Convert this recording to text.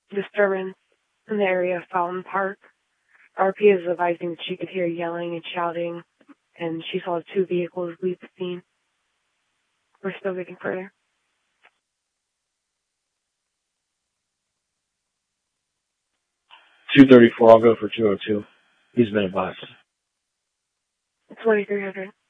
disturbance in the area of Fountain Park. RP is advising that she could hear yelling and shouting, and she saw 2 vehicles leave the scene. We're still waiting for her. 234, I'll go for 202. He's been advised. 2300.